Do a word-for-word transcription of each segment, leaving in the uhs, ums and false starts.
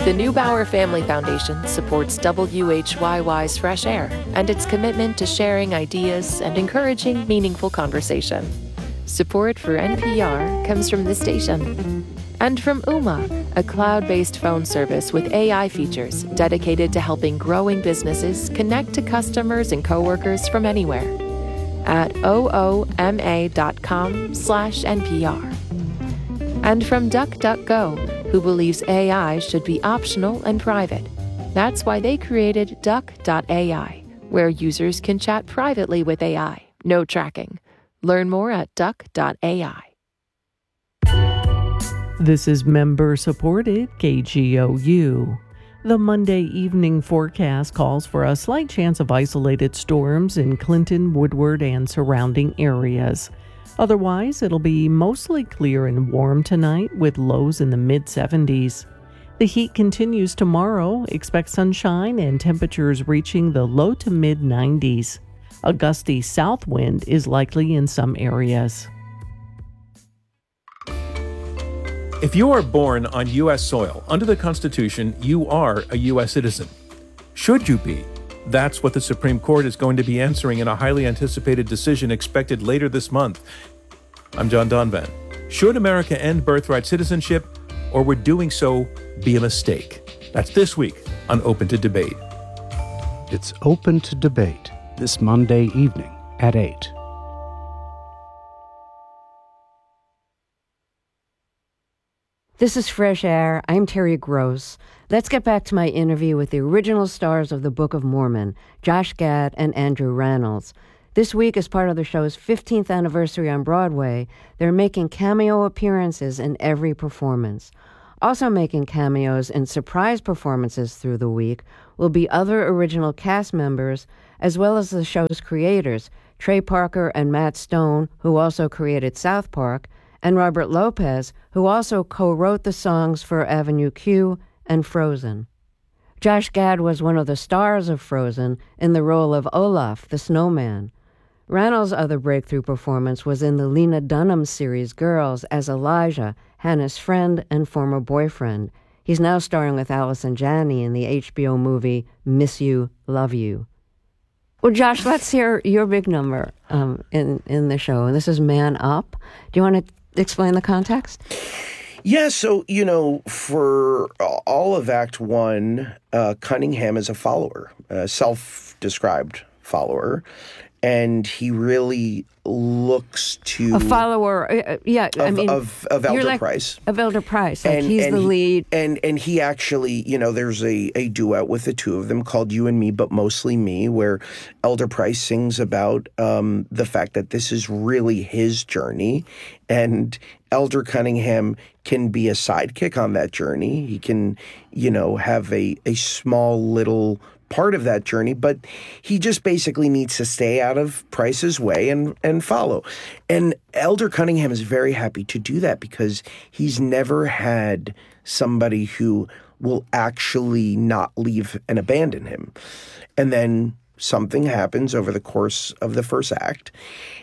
The Neubauer Family Foundation supports W H Y Y's Fresh Air and its commitment to sharing ideas and encouraging meaningful conversation. Support for N P R comes from this station. And from Ooma, a cloud-based phone service with A I features dedicated to helping growing businesses connect to customers and coworkers from anywhere at ooma.com slash NPR. And from DuckDuckGo, who believes A I should be optional and private. That's why they created Duck dot A I, where users can chat privately with A I. No tracking. Learn more at Duck dot A I. This is member-supported K G O U. The Monday evening forecast calls for a slight chance of isolated storms in Clinton, Woodward, and surrounding areas. Otherwise, it'll be mostly clear and warm tonight with lows in the mid seventies. The heat continues tomorrow. Expect sunshine and temperatures reaching the low to mid nineties. A gusty south wind is likely in some areas. If you are born on U S soil, under the Constitution, you are a U S citizen. Should you be? That's what the Supreme Court is going to be answering in a highly anticipated decision expected later this month. I'm John Donvan. Should America end birthright citizenship, or would doing so be a mistake? That's this week on Open to Debate. It's Open to Debate this Monday evening at eight. This is Fresh Air. I'm Terry Gross. Let's get back to my interview with the original stars of the Book of Mormon, Josh Gad and Andrew Rannells. This week, as part of the show's fifteenth anniversary on Broadway, they're making cameo appearances in every performance. Also making cameos in surprise performances through the week will be other original cast members, as well as the show's creators, Trey Parker and Matt Stone, who also created South Park, and Robert Lopez, who also co-wrote the songs for Avenue Q and Frozen. Josh Gad was one of the stars of Frozen in the role of Olaf, the snowman. Rannells' other breakthrough performance was in the Lena Dunham series Girls as Elijah, Hannah's friend and former boyfriend. He's now starring with Allison Janney in the H B O movie Miss You, Love You. Well, Josh, let's hear your big number um, in, in the show. And this is Man Up. Do you want to explain the context? Yeah, so, you know, for all of Act One, uh, Cunningham is a follower, a self-described follower, and he really looks to... A follower, uh, yeah, of, I mean... Of, of Elder like, Price. Of Elder Price, like and, he's and the he, lead. And and he actually, you know, there's a, a duet with the two of them called You and Me, But Mostly Me, where Elder Price sings about um, the fact that this is really his journey, and Elder Cunningham can be a sidekick on that journey. He can, you know, have a, a small little part of that journey, but he just basically needs to stay out of Price's way and, and follow. And Elder Cunningham is very happy to do that because he's never had somebody who will actually not leave and abandon him. And then something happens over the course of the first act,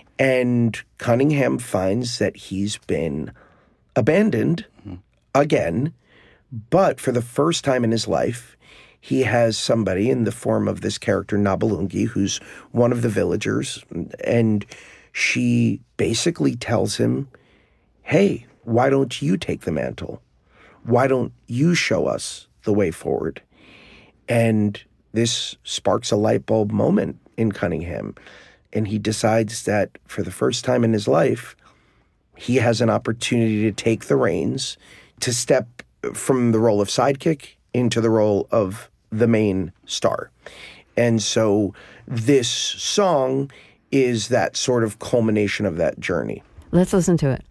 and Cunningham finds that he's been abandoned mm-hmm. again, but for the first time in his life, he has somebody in the form of this character, Nabalungi, who's one of the villagers, and she basically tells him, hey, why don't you take the mantle? Why don't you show us the way forward? And this sparks a light bulb moment in Cunningham, and he decides that for the first time in his life, he has an opportunity to take the reins, to step from the role of sidekick into the role of the main star. And so this song is that sort of culmination of that journey. Let's listen to it.